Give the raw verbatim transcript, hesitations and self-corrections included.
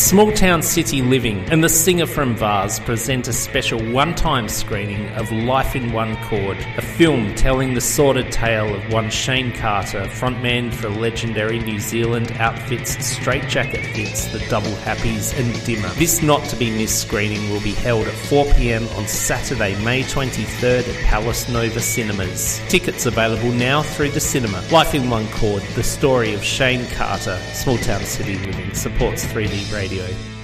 Small Town City Living and the singer from Vars present a special one-time screening of Life in One Chord, a film telling the sordid tale of one Shane Carter, frontman for legendary New Zealand outfits Straight Jacket Hits, the Double Happies and Dimmer. This not-to-be-missed screening will be held at four p m on Saturday, May twenty-third at Palace Nova Cinemas. Tickets available now through the cinema. Life in One Chord, the story of Shane Carter. Small Town City Living supports three D Radio.